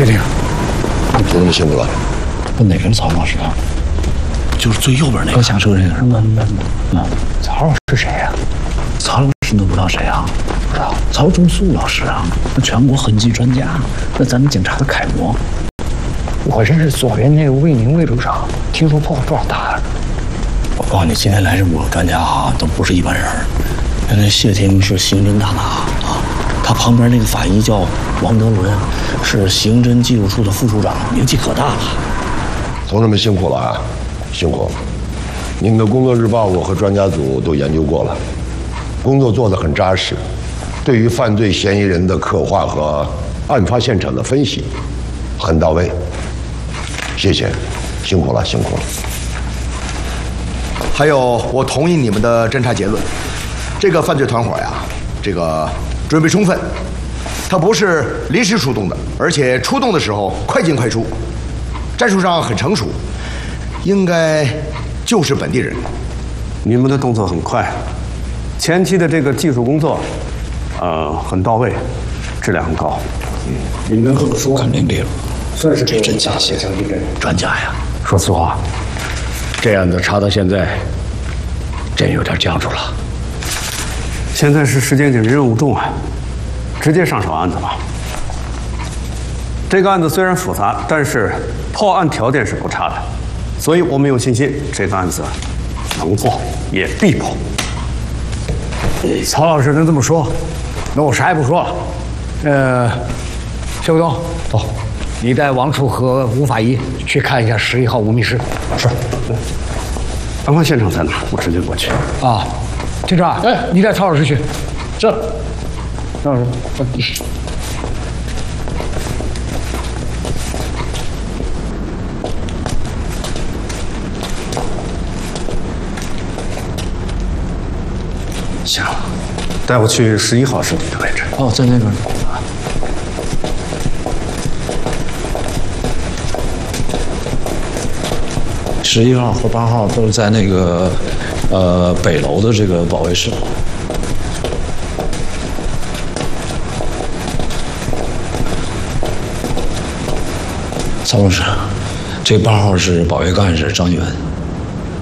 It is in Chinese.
听听。 同志们辛苦了。 不哪个是曹老师啊？ 就是最右边那个。 刚下车那个是吗？曹老师谁呀？曹老师都不知道谁啊？不知道。曹忠素老师啊，那全国痕迹专家，那咱们警察的楷模。我认识左边那个卫宁卫处长，听说破获不少大案。 我告诉你，今天来这5个专家啊，都不是一般人。那谢霆是刑侦大拿啊，他旁边那个法医叫王德伦，是刑侦技术处的副处长，名气可大了。 同志们辛苦了啊，辛苦了！你们的工作日报我和专家组都研究过了，工作做得很扎实，对于犯罪嫌疑人的刻画和案发现场的分析很到位。谢谢，辛苦了，辛苦了。 还有，我同意你们的侦查结论，这个犯罪团伙呀，这个准备充分，他不是临时出动的，而且出动的时候快进快出，战术上很成熟，应该就是本地人。 你们的动作很快，前期的这个技术工作，很到位，质量很高。 你们这么说， 肯定对了， 算是这真假些专家呀。 说实话，这案子查到现在，真有点僵住了。 现在是时间紧，任务重啊，直接上手案子吧。这个案子虽然复杂，但是破案条件是不差的，所以我们有信心这个案子能破也必破。 曹老师能这么说，那我啥也不说了。肖东，走，你带王处和吴法医去看一下11号无密室。是。 案发现场在哪？我直接过去。 啊，警长，你带曹老师去。是。曹老师， 行，带我去11号尸体的位置。 哦，在那边。11号和8号都是在那个北楼的这个保卫室。曹老师，这8号是保卫干事张元。